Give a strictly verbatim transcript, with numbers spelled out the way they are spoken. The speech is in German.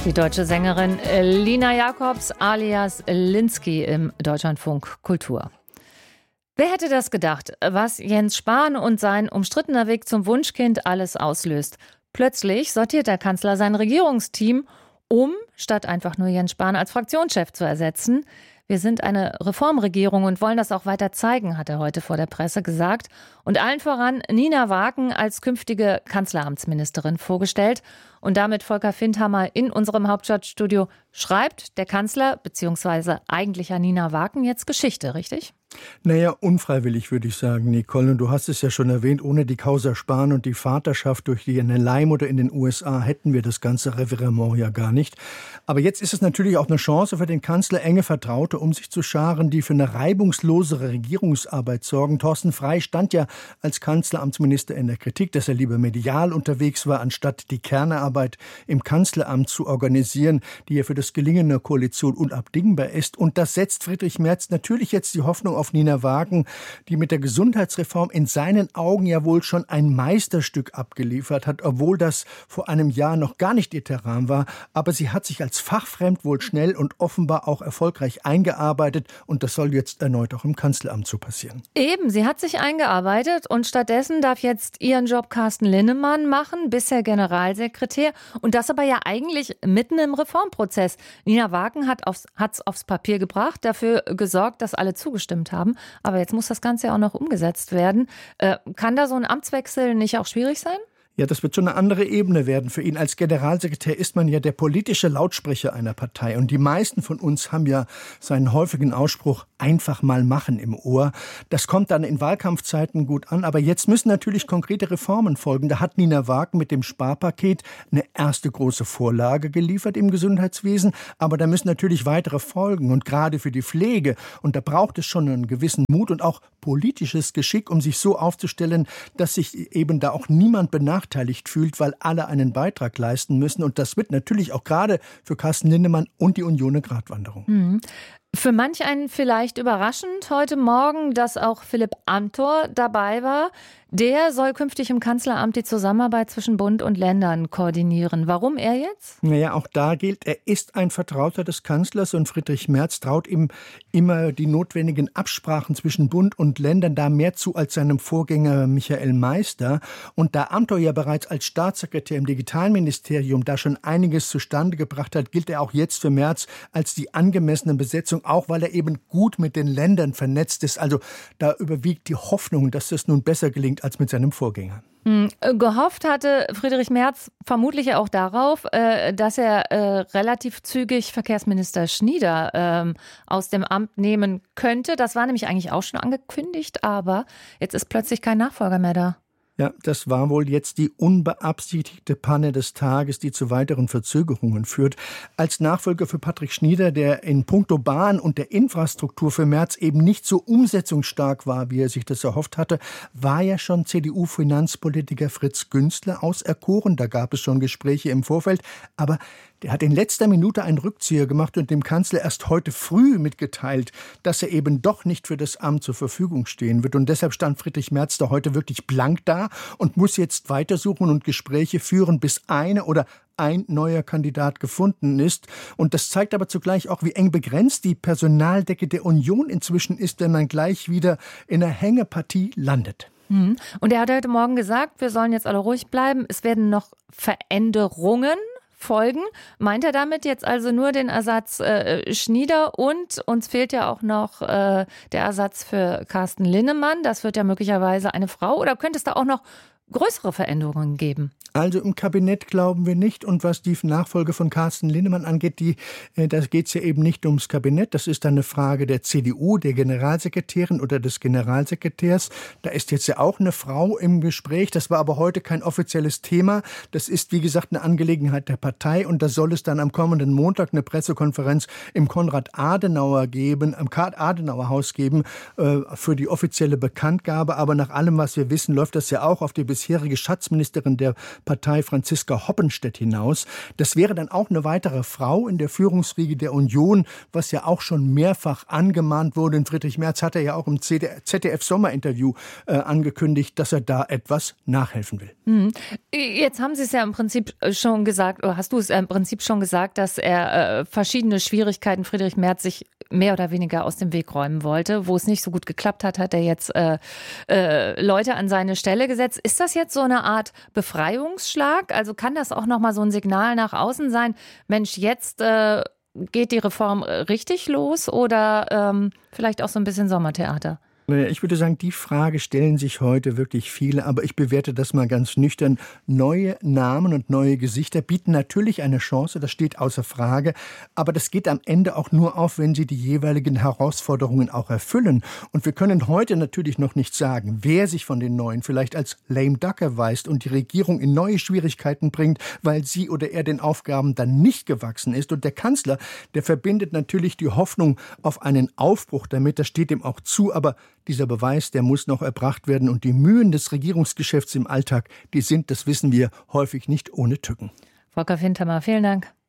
Die deutsche Sängerin Lina Jacobs alias Linsky im Deutschlandfunk Kultur. Wer hätte das gedacht, was Jens Spahn und sein umstrittener Weg zum Wunschkind alles auslöst? Plötzlich sortiert der Kanzler sein Regierungsteam um, statt einfach nur Jens Spahn als Fraktionschef zu ersetzen. Wir sind eine Reformregierung und wollen das auch weiter zeigen, hat er heute vor der Presse gesagt. Und allen voran Nina Wagen als künftige Kanzleramtsministerin vorgestellt. Und damit Volker Findhammer in unserem Hauptstadtstudio. Schreibt der Kanzler bzw. eigentlich Nina Wagen jetzt Geschichte, richtig? Naja, unfreiwillig würde ich sagen, Nicole. Und du hast es ja schon erwähnt, ohne die Causa Spahn und die Vaterschaft durch die Leihmutter in den U S A hätten wir das ganze Revirement ja gar nicht. Aber jetzt ist es natürlich auch eine Chance für den Kanzler, enge Vertraute um sich zu scharen, die für eine reibungslosere Regierungsarbeit sorgen. Thorsten Frey stand ja als Kanzleramtsminister in der Kritik, dass er lieber medial unterwegs war, anstatt die Kernarbeit im Kanzleramt zu organisieren, die ja für das Gelingen der Koalition unabdingbar ist. Und das setzt Friedrich Merz natürlich jetzt die Hoffnung auf Nina Wagen, die mit der Gesundheitsreform in seinen Augen ja wohl schon ein Meisterstück abgeliefert hat, obwohl das vor einem Jahr noch gar nicht ihr Terrain war. Aber sie hat sich als fachfremd wohl schnell und offenbar auch erfolgreich eingearbeitet und das soll jetzt erneut auch im Kanzleramt so passieren. Eben, sie hat sich eingearbeitet und stattdessen darf jetzt ihren Job Carsten Linnemann machen, bisher Generalsekretär und das aber ja eigentlich mitten im Reformprozess. Nina Wagen hat aufs, hat's aufs Papier gebracht, dafür gesorgt, dass alle zugestimmt haben. Aber jetzt muss das Ganze ja auch noch umgesetzt werden. Äh, kann da so ein Amtswechsel nicht auch schwierig sein? Ja, das wird schon eine andere Ebene werden. Für ihn als Generalsekretär ist man ja der politische Lautsprecher einer Partei. Und die meisten von uns haben ja seinen häufigen Ausspruch einfach mal machen im Ohr. Das kommt dann in Wahlkampfzeiten gut an. Aber jetzt müssen natürlich konkrete Reformen folgen. Da hat Nina Wagen mit dem Sparpaket eine erste große Vorlage geliefert im Gesundheitswesen. Aber da müssen natürlich weitere folgen. Und gerade für die Pflege. Und da braucht es schon einen gewissen Mut und auch politisches Geschick, um sich so aufzustellen, dass sich eben da auch niemand benachteiligt fühlt, weil alle einen Beitrag leisten müssen. Und das wird natürlich auch gerade für Carsten Linnemann und die Union eine Gratwanderung. Mhm. Für manch einen vielleicht überraschend heute Morgen, dass auch Philipp Amthor dabei war. Der soll künftig im Kanzleramt die Zusammenarbeit zwischen Bund und Ländern koordinieren. Warum er jetzt? Naja, auch da gilt, er ist ein Vertrauter des Kanzlers und Friedrich Merz traut ihm immer die notwendigen Absprachen zwischen Bund und Ländern da mehr zu als seinem Vorgänger Michael Meister. Und da Amthor ja bereits als Staatssekretär im Digitalministerium da schon einiges zustande gebracht hat, gilt er auch jetzt für Merz als die angemessene Besetzung, auch weil er eben gut mit den Ländern vernetzt ist. Also da überwiegt die Hoffnung, dass das nun besser gelingt als mit seinem Vorgänger. Hm, gehofft hatte Friedrich Merz vermutlich auch darauf, äh, dass er äh, relativ zügig Verkehrsminister Schnieder ähm, aus dem Amt nehmen könnte. Das war nämlich eigentlich auch schon angekündigt, aber jetzt ist plötzlich kein Nachfolger mehr da. Ja, das war wohl jetzt die unbeabsichtigte Panne des Tages, die zu weiteren Verzögerungen führt. Als Nachfolger für Patrick Schnieder, der in puncto Bahn und der Infrastruktur für Merz eben nicht so umsetzungsstark war, wie er sich das erhofft hatte, war ja schon C D U-Finanzpolitiker Fritz Günzler auserkoren. Da gab es schon Gespräche im Vorfeld, aber der hat in letzter Minute einen Rückzieher gemacht und dem Kanzler erst heute früh mitgeteilt, dass er eben doch nicht für das Amt zur Verfügung stehen wird. Und deshalb stand Friedrich Merz da heute wirklich blank da und muss jetzt weitersuchen und Gespräche führen, bis eine oder ein neuer Kandidat gefunden ist. Und das zeigt aber zugleich auch, wie eng begrenzt die Personaldecke der Union inzwischen ist, wenn man gleich wieder in einer Hängepartie landet. Und er hat heute Morgen gesagt, wir sollen jetzt alle ruhig bleiben. Es werden noch Veränderungen folgen. Meint er damit jetzt also nur den Ersatz äh, Schnieder und uns fehlt ja auch noch äh, der Ersatz für Carsten Linnemann. Das wird ja möglicherweise eine Frau. Oder könnte es da auch noch größere Veränderungen geben? Also im Kabinett glauben wir nicht. Und was die Nachfolge von Carsten Linnemann angeht, die, äh, da geht es ja eben nicht ums Kabinett. Das ist eine Frage der C D U, der Generalsekretärin oder des Generalsekretärs. Da ist jetzt ja auch eine Frau im Gespräch. Das war aber heute kein offizielles Thema. Das ist, wie gesagt, eine Angelegenheit der Partei. Und da soll es dann am kommenden Montag eine Pressekonferenz im Konrad-Adenauer geben, am Konrad-Adenauer-Haus geben, äh, für die offizielle Bekanntgabe. Aber nach allem, was wir wissen, läuft das ja auch auf die bisher bisherige Schatzministerin der Partei Franziska Hoppenstedt hinaus. Das wäre dann auch eine weitere Frau in der Führungsriege der Union, was ja auch schon mehrfach angemahnt wurde. Und Friedrich Merz hat er ja auch im Z D F-Sommerinterview äh, angekündigt, dass er da etwas nachhelfen will. Mhm. Jetzt haben Sie es ja im Prinzip schon gesagt, oder hast du es im Prinzip schon gesagt, dass er äh, verschiedene Schwierigkeiten Friedrich Merz sich mehr oder weniger aus dem Weg räumen wollte. Wo es nicht so gut geklappt hat, hat er jetzt äh, äh, Leute an seine Stelle gesetzt. Ist das jetzt so eine Art Befreiungsschlag? Also kann das auch nochmal so ein Signal nach außen sein? Mensch, jetzt äh, geht die Reform richtig los oder ähm, vielleicht auch so ein bisschen Sommertheater? Ich würde sagen, die Frage stellen sich heute wirklich viele, aber ich bewerte das mal ganz nüchtern. Neue Namen und neue Gesichter bieten natürlich eine Chance, das steht außer Frage, aber das geht am Ende auch nur auf, wenn sie die jeweiligen Herausforderungen auch erfüllen. Und wir können heute natürlich noch nicht sagen, wer sich von den Neuen vielleicht als lame duck erweist und die Regierung in neue Schwierigkeiten bringt, weil sie oder er den Aufgaben dann nicht gewachsen ist. Und der Kanzler, der verbindet natürlich die Hoffnung auf einen Aufbruch damit, das steht ihm auch zu, aber dieser Beweis, der muss noch erbracht werden und die Mühen des Regierungsgeschäfts im Alltag, die sind, das wissen wir, häufig nicht ohne Tücken. Volker Fintermer, vielen Dank.